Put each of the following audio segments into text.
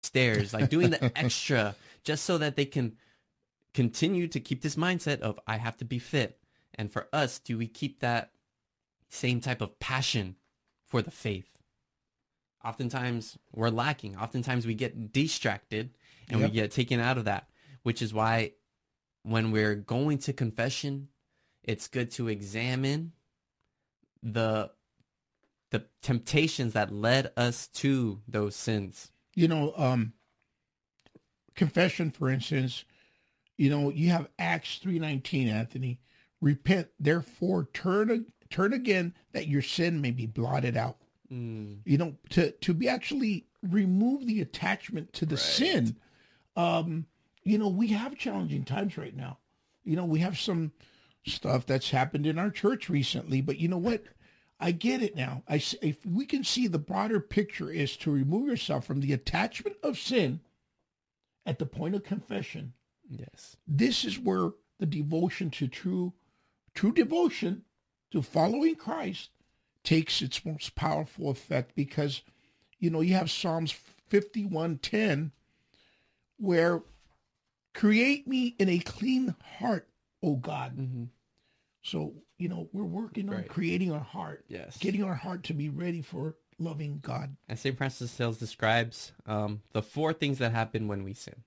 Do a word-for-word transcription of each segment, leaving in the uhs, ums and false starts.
stairs, like doing the extra just so that they can continue to keep this mindset of I have to be fit. And for us, do we keep that same type of passion for the faith? Oftentimes we're lacking. Oftentimes we get distracted and Yep. we get taken out of that, which is why when we're going to confession, it's good to examine the the temptations that led us to those sins. You know, um, confession, for instance, you know, you have Acts three nineteen, Anthony. Repent, therefore, turn turn again, that your sin may be blotted out. Mm. You know, to to be actually remove the attachment to the Right. sin. Um, you know, we have challenging times right now. You know, we have some stuff that's happened in our church recently, but you know what? I get it now. I s- if we can see the broader picture is to remove yourself from the attachment of sin at the point of confession. Yes. This is where the devotion to true true devotion to following Christ takes its most powerful effect, because you know you have Psalms fifty-one ten where create me in a clean heart, O God. Mm-hmm. So, you know, we're working on Right. creating our heart, Yes. getting our heart to be ready for loving God. As Saint Francis of Sales describes, um, the four things that happen when we sin.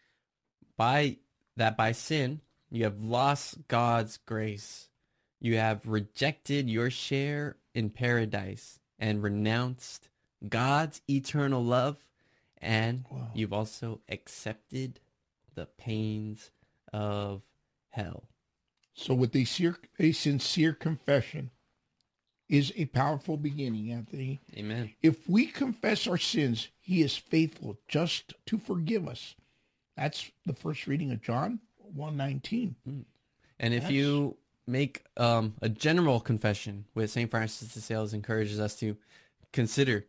By that, by sin, you have lost God's grace. You have rejected your share in paradise and renounced God's eternal love. And Wow. you've also accepted the pains of hell. So with a, sincere, a sincere confession is a powerful beginning, Anthony. Amen. If we confess our sins, he is faithful just to forgive us. That's the first reading of John one nineteen. And if That's- you make um, a general confession, with Saint Francis de Sales encourages us to consider,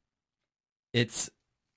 it's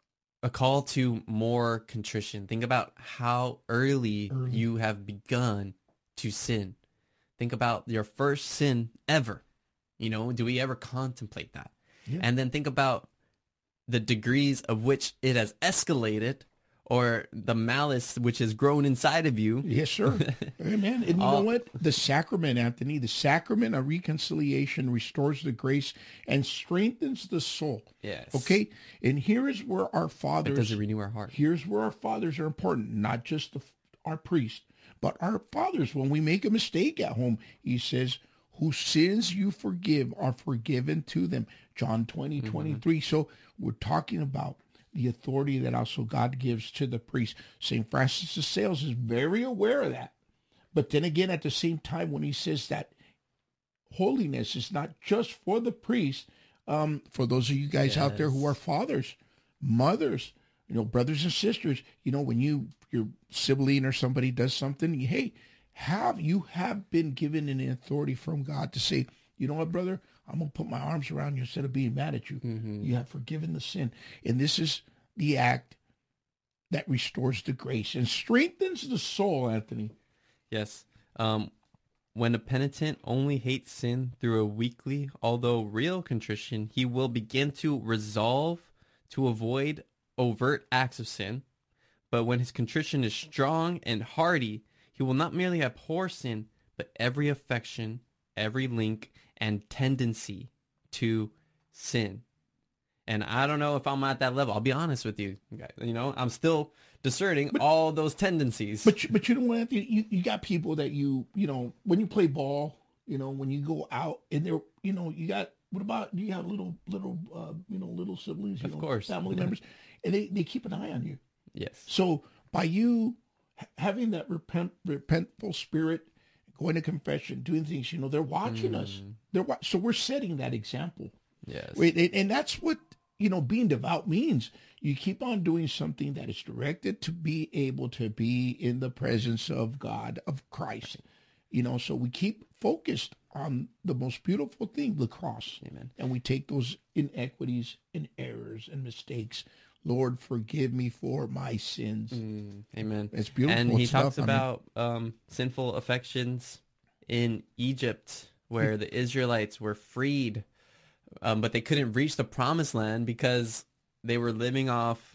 a call to more contrition. Think about how early, Early. you have begun to sin. Think about your first sin ever. You know, do we ever contemplate that? Yeah. And then think about the degrees of which it has escalated, or the malice which has grown inside of you. Yes, sir. Amen. And you know All- what? The sacrament, Anthony, the sacrament of reconciliation restores the grace and strengthens the soul. Yes. Okay? And here is where our It fathers, does renew our heart. here's where our fathers are important, not just the, our priest, but our fathers. When we make a mistake at home, he says, whose sins you forgive are forgiven to them. John twenty, twenty-three. So we're talking about the authority that also God gives to the priest. Saint Francis of Sales is very aware of that. But then again, at the same time, when he says that holiness is not just for the priest, um, for those of you guys out there who Yes. are fathers, mothers, you know, brothers and sisters, you know, when you your sibling or somebody does something, you, hey, have you have been given an authority from God to say, you know what, brother, I'm gonna put my arms around you instead of being mad at you. Mhm. You have forgiven the sin, and this is the act that restores the grace and strengthens the soul, Anthony. Yes. Um, when a penitent only hates sin through a weekly, although real contrition, he will begin to resolve to avoid overt acts of sin. But when his contrition is strong and hearty, he will not merely abhor sin, but every affection, every link, and tendency to sin. And I don't know if I'm at that level. I'll be honest with you, guys. You know, I'm still discerning all those tendencies. But you- but you know what, Anthony? You you got people that you you know when you play ball, you know when you go out and they're you know you got what about do you have little little uh, you know little siblings, you Of know, course. family members, and they they keep an eye on you. Yes. So by you ha- having that repent repentful spirit, going to confession, doing things, you know, they're watching us. They're wa- so we're setting that example. Yes. Wait, and, and that's what, you know, being devout means. You keep on doing something that is directed to be able to be in the presence of God, of Christ. You know, so we keep focused on the most beautiful thing, the cross. Amen. And we take those inequities and errors and mistakes. Lord, forgive me for my sins. Mm, amen. It's beautiful And he stuff. talks I mean- about um, sinful affections in Egypt, where the Israelites were freed, um, but they couldn't reach the promised land because they were living off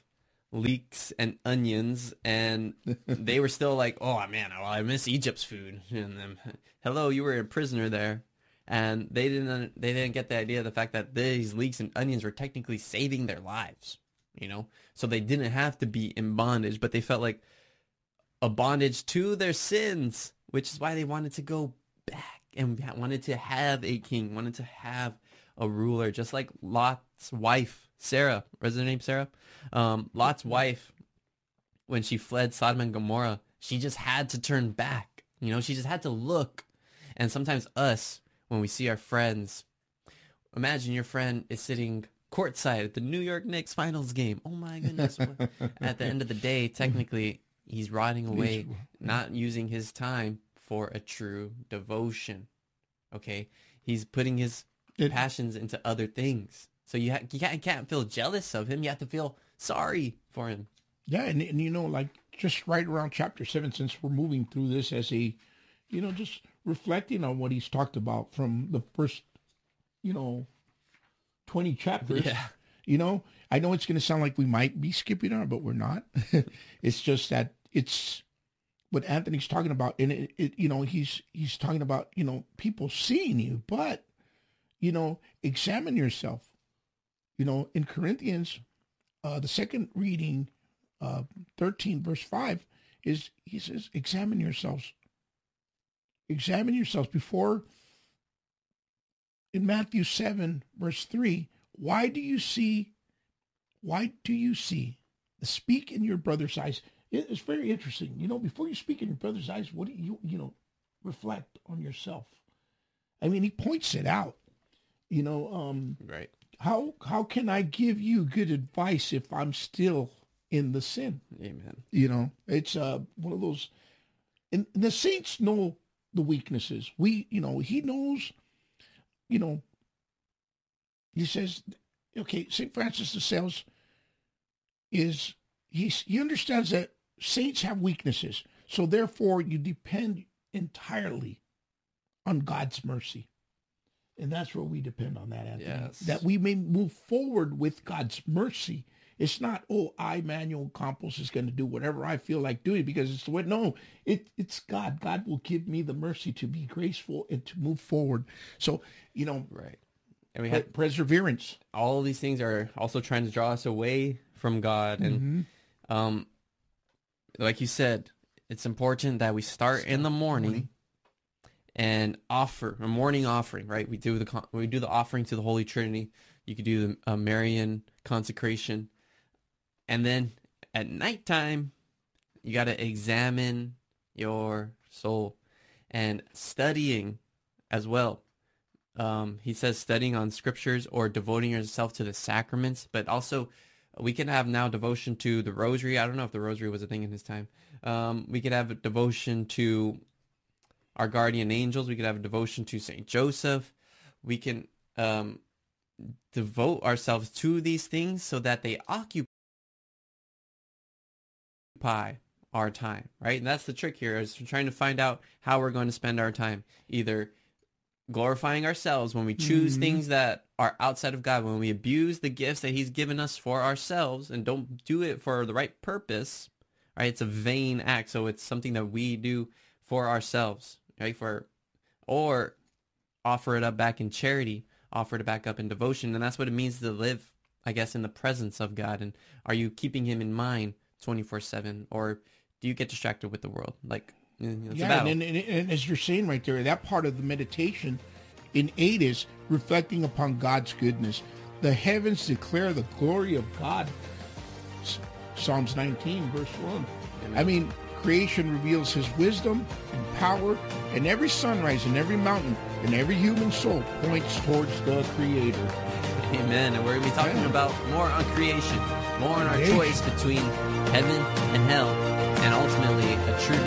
leeks and onions, and they were still like, oh man, well, I miss Egypt's food. And then, hello, you were a prisoner there. And they didn't they didn't get the idea of the fact that these leeks and onions were technically saving their lives, you know? So they didn't have to be in bondage, but they felt like a bondage to their sins, which is why they wanted to go back and wanted to have a king, wanted to have a ruler, just like Lot's wife, Sarah. Was her name Sarah? Um, Lot's wife, when she fled Sodom and Gomorrah, she just had to turn back. You know, she just had to look. And sometimes us, when we see our friends, imagine your friend is sitting courtside at the New York Knicks finals game. Oh my goodness. At the end of the day, technically, he's rotting away, not using his time for a true devotion. Okay? He's putting his it, passions into other things. So you, ha- you, can't, you can't feel jealous of him. You have to feel sorry for him. Yeah, and, and you know, like just right around chapter seven, since we're moving through this as a, you know, just reflecting on what he's talked about from the first, you know, twenty chapters. Yeah. You know, I know it's going to sound like we might be skipping on, but we're not. It's just that it's what Anthony's talking about. And, it, it, you know, he's he's talking about, you know, people seeing you, but, you know, examine yourself. You know, in Corinthians, uh, the second reading, uh, thirteen, verse five, is he says, examine yourselves. Examine yourselves before, in Matthew seven, verse three, why do you see, why do you see the speak in your brother's eyes? It's very interesting. You know, before you speak in your brother's eyes, what do you, you know, reflect on yourself? I mean, he points it out, you know, um, right. How, how can I give you good advice if I'm still in the sin? Amen. You know, it's uh, one of those, and the saints know the weaknesses. We, you know, he knows, you know, he says, okay, Saint Francis de Sales is, he's, he understands that saints have weaknesses. So therefore you depend entirely on God's mercy. And that's where we depend on that, Anthony. Yes. That we may move forward with God's mercy. It's not, oh, I, Manuel Campos, is going to do whatever I feel like doing because it's the way. No, it, it's God. God will give me the mercy to be graceful and to move forward. So, you know, right. And we pre- had perseverance. All of these things are also trying to draw us away from God. And mm-hmm. um, like you said, it's important that we start, start in the morning, morning and offer a morning offering, right? We do the we do the offering to the Holy Trinity. You could do the uh, Marian consecration. And then at nighttime, you got to examine your soul and studying as well. Um, he says studying on scriptures or devoting yourself to the sacraments, but also we can have now devotion to the rosary. I don't know if the rosary was a thing in his time. Um, we could have a devotion to our guardian angels. We could have a devotion to Saint Joseph. We can um, devote ourselves to these things so that they occupy our time, right? And that's the trick here, is trying to find out how we're going to spend our time. Either glorifying ourselves when we choose mm-hmm. things that are outside of God, when we abuse the gifts that he's given us for ourselves and don't do it for the right purpose, right? It's a vain act. So it's something that we do for ourselves, right? For, or offer it up back in charity, offer it back up in devotion. And that's what it means to live, I guess, in the presence of God. And are you keeping him in mind twenty-four seven, or do you get distracted with the world? Like, you know, it's yeah, and, and, and as you're saying right there, that part of the meditation in eight is reflecting upon God's goodness. The heavens declare the glory of God. Psalms nineteen, verse one. Amen. I mean, creation reveals his wisdom and power, and every sunrise and every mountain and every human soul points towards the Creator. Amen. And we're going to be talking yeah. about more on creation, more on our creation. choice between heaven and hell, and ultimately a true